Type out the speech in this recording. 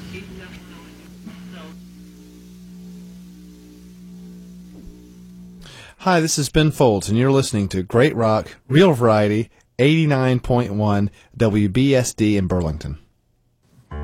Hi, this is Ben Folds, and you're listening to Great Rock, Real Variety, 89.1 WBSD in Burlington.